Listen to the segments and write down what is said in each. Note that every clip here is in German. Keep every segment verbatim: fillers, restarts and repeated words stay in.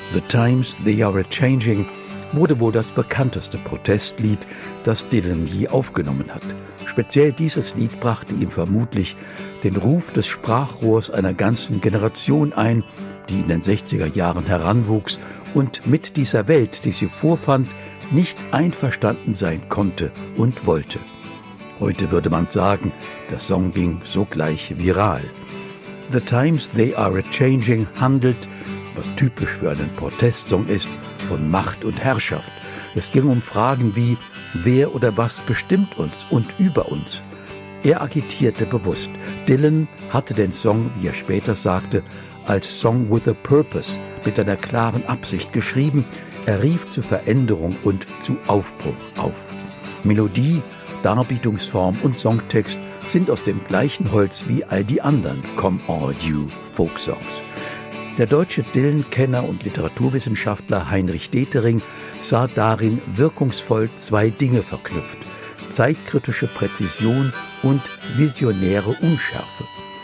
The Times, They Are A-Changing wurde wohl das bekannteste Protestlied, das Dylan je aufgenommen hat. Speziell dieses Lied brachte ihm vermutlich den Ruf des Sprachrohrs einer ganzen Generation ein, die in den sechziger Jahren heranwuchs und mit dieser Welt, die sie vorfand, nicht einverstanden sein konnte und wollte. Heute würde man sagen, der Song ging sogleich viral. The Times, They Are A-Changing handelt, was typisch für einen Protestsong ist, von Macht und Herrschaft. Es ging um Fragen wie, wer oder was bestimmt uns und über uns. Er agitierte bewusst. Dylan hatte den Song, wie er später sagte, als Song with a Purpose, mit einer klaren Absicht geschrieben. Er rief zu Veränderung und zu Aufbruch auf. Melodie, Darbietungsform und Songtext sind aus dem gleichen Holz wie all die anderen Come All You Folksongs. Der deutsche Dylan-Kenner und Literaturwissenschaftler Heinrich Detering sah darin wirkungsvoll zwei Dinge verknüpft: zeitkritische Präzision und visionäre Unschärfe.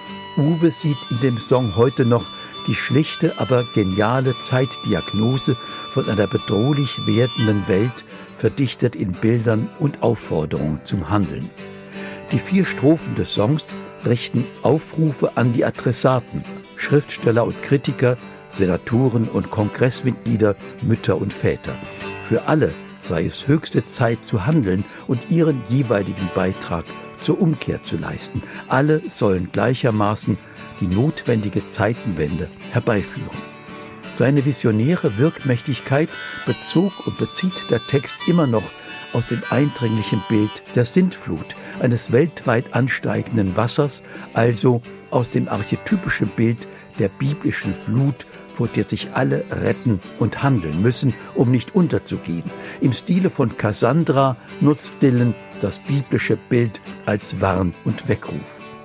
Uwe sieht in dem Song heute noch die schlichte, aber geniale Zeitdiagnose von einer bedrohlich werdenden Welt, verdichtet in Bildern und Aufforderungen zum Handeln. Die vier Strophen des Songs richten Aufrufe an die Adressaten, Schriftsteller und Kritiker, Senatoren und Kongressmitglieder, Mütter und Väter. Für alle sei es höchste Zeit zu handeln und ihren jeweiligen Beitrag zur Umkehr zu leisten. Alle sollen gleichermaßen die notwendige Zeitenwende herbeiführen. Seine visionäre Wirkmächtigkeit bezog und bezieht der Text immer noch aus dem eindringlichen Bild der Sintflut, eines weltweit ansteigenden Wassers, also aus dem archetypischen Bild der biblischen Flut, vor der sich alle retten und handeln müssen, um nicht unterzugehen. Im Stile von Cassandra nutzt Dylan das biblische Bild als Warn- und Weckruf.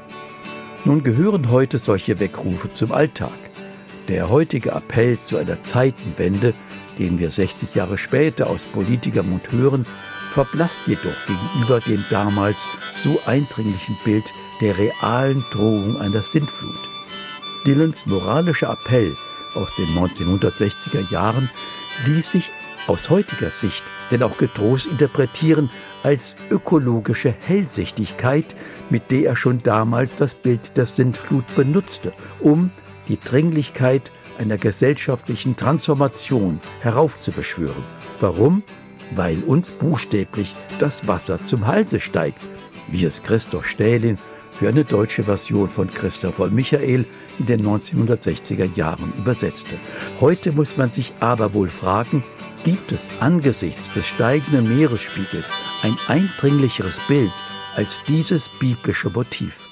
Nun gehören heute solche Weckrufe zum Alltag. Der heutige Appell zu einer Zeitenwende, den wir sechzig Jahre später aus Politikermund hören, verblasst jedoch gegenüber dem damals so eindringlichen Bild der realen Drohung einer Sintflut. Dylans moralischer Appell aus den neunzehnhundertsechziger Jahren ließ sich aus heutiger Sicht denn auch getrost interpretieren als ökologische Hellsichtigkeit, mit der er schon damals das Bild der Sintflut benutzte, um die Dringlichkeit einer gesellschaftlichen Transformation heraufzubeschwören. Warum? Weil uns buchstäblich das Wasser zum Halse steigt, wie es Christoph Stählin für eine deutsche Version von Christoph von Michael in den neunzehnhundertsechziger Jahren übersetzte. Heute muss man sich aber wohl fragen, gibt es angesichts des steigenden Meeresspiegels ein eindringlicheres Bild als dieses biblische Motiv?